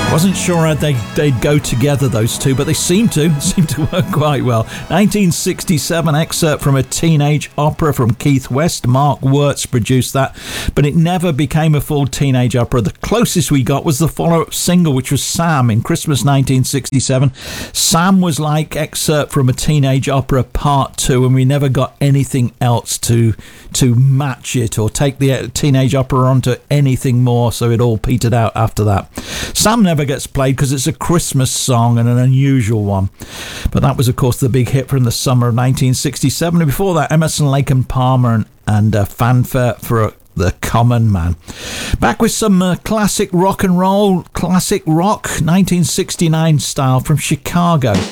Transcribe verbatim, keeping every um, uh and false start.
Wasn't sure they, they'd go together, those two, but they seem to. Seem to work quite well. nineteen sixty-seven, excerpt from a teenage opera from Keith West. Mark Wirtz produced that, but it never became a full teenage opera. The closest we got was the follow-up single, which was Sam, in Christmas nineteen sixty-seven. Sam was like excerpt from a teenage opera part two, and we never got anything else to to match it or take the teenage opera onto anything more, so it all petered out after that. Sam never gets played because it's a Christmas song and an unusual one, but that was of course the big hit from the summer of nineteen sixty-seven. And before that, Emerson, Lake and Palmer and, and uh, Fanfare for a The Common Man. Back with some uh, classic rock and roll, classic rock, nineteen sixty-nine style from Chicago.